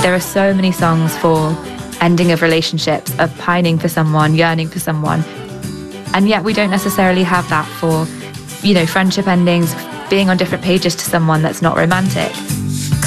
There are so many songs for ending of relationships, of pining for someone, yearning for someone. And yet we don't necessarily have that for, friendship endings, being on different pages to someone that's not romantic.